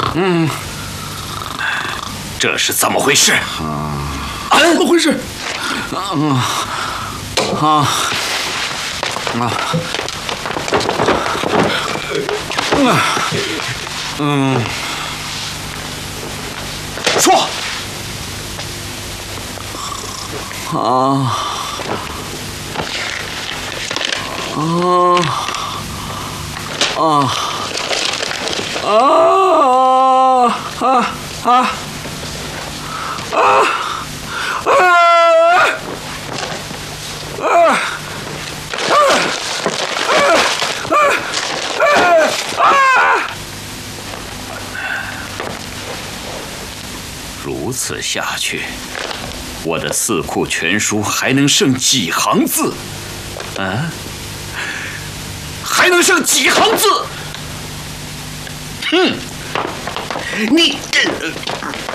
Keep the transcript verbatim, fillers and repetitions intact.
嗯， 这是怎么回事？ 啊， 怎么回事？ 啊啊啊！嗯， 说。 啊啊啊啊啊啊啊啊！ 如此下去，我的四库全书还能剩几行字？啊？还能剩几行字？哼！你，